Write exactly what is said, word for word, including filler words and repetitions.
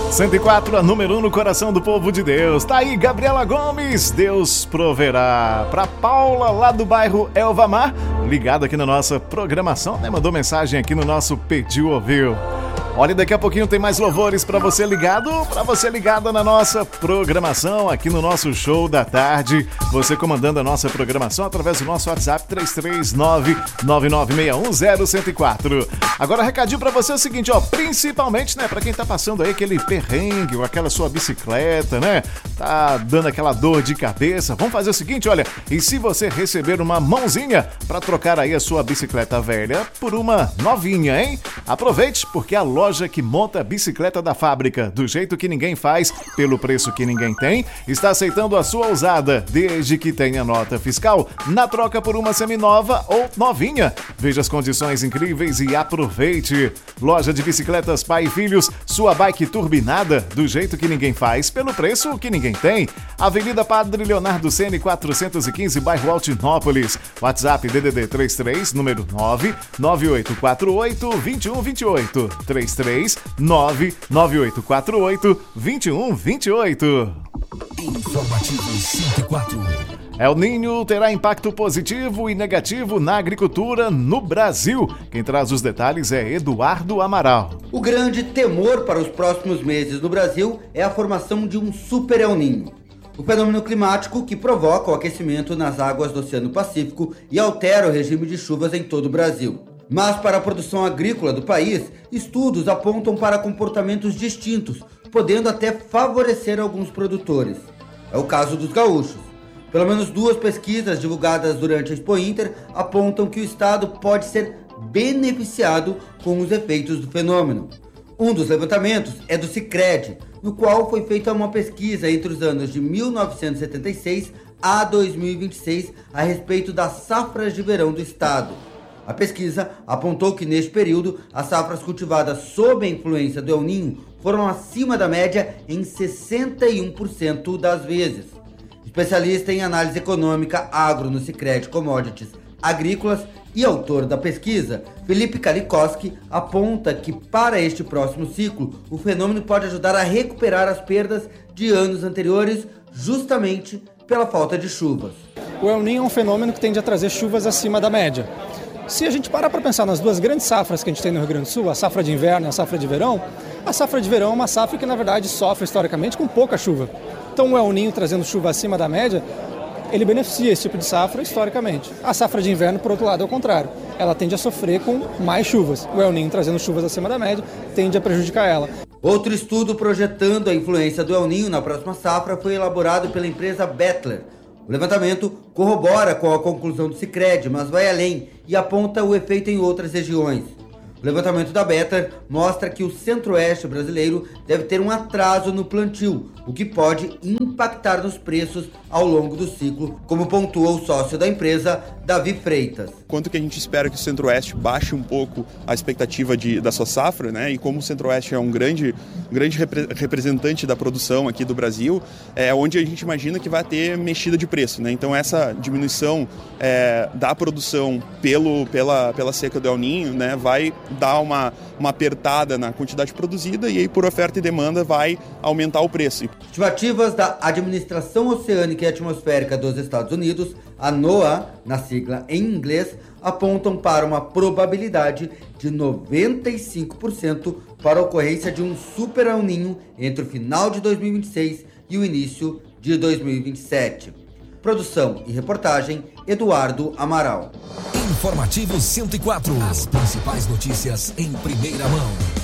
cento e quatro, a número um no coração do povo de Deus. Tá aí, Gabriela Gomes, Deus proverá. Pra Paula, lá do bairro Elvamar, ligado aqui na nossa programação, né? Mandou mensagem aqui no nosso Pediu Ouviu. Olha, daqui a pouquinho tem mais louvores para você ligado, para você ligada na nossa programação, aqui no nosso show da tarde. Você comandando a nossa programação através do nosso WhatsApp três três nove, nove nove seis um zero um zero quatro. Agora, recadinho para você é o seguinte, ó, principalmente, né, para quem tá passando aí aquele perrengue ou aquela sua bicicleta, né, tá dando aquela dor de cabeça. Vamos fazer o seguinte, olha, e se você receber uma mãozinha para trocar aí a sua bicicleta velha por uma novinha, hein? Aproveite, porque a loja Loja que monta a bicicleta da fábrica, do jeito que ninguém faz, pelo preço que ninguém tem, está aceitando a sua usada, desde que tenha nota fiscal, na troca por uma seminova ou novinha. Veja as condições incríveis e aproveite. Loja de bicicletas Pai e Filhos, sua bike turbinada, do jeito que ninguém faz, pelo preço que ninguém tem. Avenida Padre Leonardo Ceni, quatrocentos e quinze, bairro Altinópolis. WhatsApp D D D trinta e três, número nove nove oito quatro oito, dois um dois oito. três três nove nove oito quatro oito, dois um dois oito. Informativo cento e quatro. El Niño terá impacto positivo e negativo na agricultura no Brasil. Quem traz os detalhes é Eduardo Amaral. O grande temor para os próximos meses no Brasil é a formação de um super El Niño. O fenômeno climático que provoca o aquecimento nas águas do Oceano Pacífico e altera o regime de chuvas em todo o Brasil. Mas para a produção agrícola do país, estudos apontam para comportamentos distintos, podendo até favorecer alguns produtores. É o caso dos gaúchos. Pelo menos duas pesquisas divulgadas durante a Expo Inter apontam que o estado pode ser beneficiado com os efeitos do fenômeno. Um dos levantamentos é do Sicredi, no qual foi feita uma pesquisa entre os anos de mil novecentos e setenta e seis a dois mil e vinte e seis a respeito das safras de verão do estado. A pesquisa apontou que neste período as safras cultivadas sob a influência do El Niño foram acima da média em sessenta e um por cento das vezes. Especialista em análise econômica agro no Sicredi Commodities Agrícolas e autor da pesquisa, Felipe Karikoski, aponta que para este próximo ciclo o fenômeno pode ajudar a recuperar as perdas de anos anteriores justamente pela falta de chuvas. O El Niño é um fenômeno que tende a trazer chuvas acima da média. Se a gente parar para pensar nas duas grandes safras que a gente tem no Rio Grande do Sul, a safra de inverno e a safra de verão, a safra de verão é uma safra que, na verdade, sofre historicamente com pouca chuva. Então, o El Niño trazendo chuva acima da média, ele beneficia esse tipo de safra historicamente. A safra de inverno, por outro lado, é o contrário. Ela tende a sofrer com mais chuvas. O El Niño trazendo chuvas acima da média tende a prejudicar ela. Outro estudo projetando a influência do El Niño na próxima safra foi elaborado pela empresa Bettler. O levantamento corrobora com a conclusão do Sicredi, mas vai além e aponta o efeito em outras regiões. O levantamento da Better mostra que o centro-oeste brasileiro deve ter um atraso no plantio, o que pode impactar nos preços ao longo do ciclo, como pontua o sócio da empresa, Davi Freitas. Quanto que a gente espera que o centro-oeste baixe um pouco a expectativa de, da sua safra, né? E como o centro-oeste é um grande, grande repre, representante da produção aqui do Brasil, é onde a gente imagina que vai ter mexida de preço, né? Então essa diminuição é, da produção pelo, pela, pela seca do El Niño, né, vai dar uma, uma apertada na quantidade produzida e aí por oferta e demanda vai aumentar o preço. Estimativas da Administração Oceânica e Atmosférica dos Estados Unidos, a NOAA, na sigla em inglês, apontam para uma probabilidade de noventa e cinco por cento para a ocorrência de um super El Niño entre o final de dois mil e vinte e seis e o início de dois mil e vinte e sete. Produção e reportagem, Eduardo Amaral. Informativo cento e quatro. As principais notícias em primeira mão.